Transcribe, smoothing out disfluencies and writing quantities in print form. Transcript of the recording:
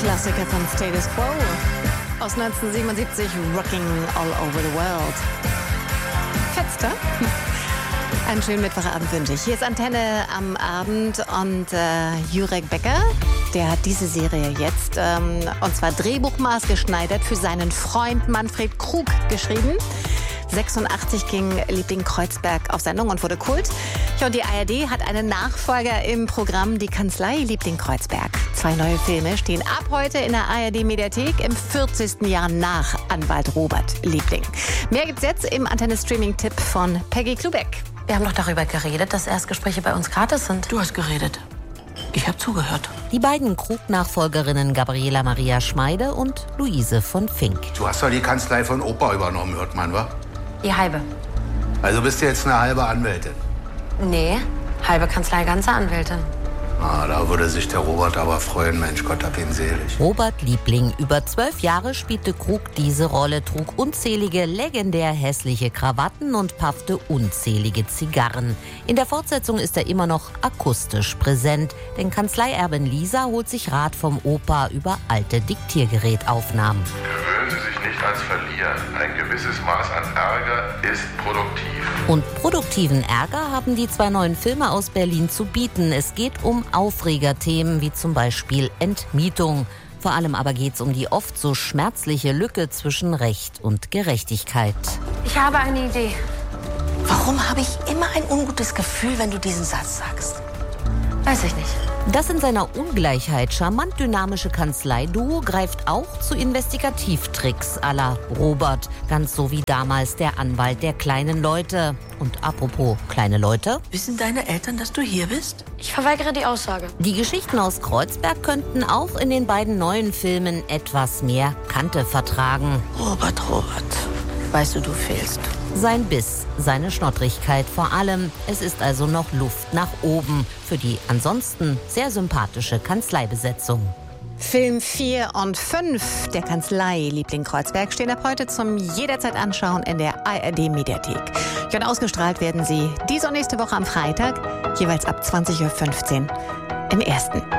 Klassiker von Status Quo aus 1977, Rocking All Over the World. Fetzt, einen schönen Mittwochabend wünsche ich. Hier ist Antenne am Abend und Jurek Becker, der hat diese Serie jetzt, und zwar drehbuchmaßgeschneidert für seinen Freund Manfred Krug geschrieben. 86 ging Liebling Kreuzberg auf Sendung und wurde Kult. Ja, und die ARD hat einen Nachfolger im Programm, die Kanzlei Liebling Kreuzberg. 2 neue Filme stehen ab heute in der ARD-Mediathek im 40. Jahr nach Anwalt Robert Liebling. Mehr gibt's jetzt im Antenne-Streaming-Tipp von Peggy Klubeck. Wir haben doch darüber geredet, dass Erstgespräche bei uns gratis sind. Du hast geredet. Ich habe zugehört. Die beiden Krug-Nachfolgerinnen Gabriela Maria Schmeide und Luise von Fink. Du hast doch die Kanzlei von Opa übernommen, hört man, wa? Die halbe. Also bist du jetzt eine halbe Anwältin? Nee, halbe Kanzlei, ganze Anwältin. Ah, da würde sich der Robert aber freuen. Mensch, Gott hab ihn selig. Robert Liebling. Über 12 Jahre spielte Krug diese Rolle, trug unzählige legendär hässliche Krawatten und paffte unzählige Zigarren. In der Fortsetzung ist er immer noch akustisch präsent, denn Kanzleierbin Lisa holt sich Rat vom Opa über alte Diktiergerätaufnahmen. Gewöhnen Sie sich nicht ans Verlieren. Ein gewisses Maß an Ärger ist produktiv. Und produktiven Ärger haben die 2 neuen Filme aus Berlin zu bieten. Es geht um Aufregerthemen wie zum Beispiel Entmietung. Vor allem aber geht es um die oft so schmerzliche Lücke zwischen Recht und Gerechtigkeit. Ich habe eine Idee. Warum habe ich immer ein ungutes Gefühl, wenn du diesen Satz sagst? Weiß ich nicht. Das in seiner Ungleichheit charmant dynamische Kanzleiduo greift auch zu Investigativtricks à la Robert. Ganz so wie damals der Anwalt der kleinen Leute. Und apropos kleine Leute. Wissen deine Eltern, dass du hier bist? Ich verweigere die Aussage. Die Geschichten aus Kreuzberg könnten auch in den beiden neuen Filmen etwas mehr Kante vertragen. Robert. Weißt du, du fehlst. Sein Biss, seine Schnottrigkeit vor allem. Es ist also noch Luft nach oben für die ansonsten sehr sympathische Kanzleibesetzung. Film 4 und 5 der Kanzlei Liebling Kreuzberg stehen ab heute zum jederzeit anschauen in der ARD-Mediathek. Ja, und ausgestrahlt werden sie diese und nächste Woche am Freitag, jeweils ab 20:15 Uhr im Ersten.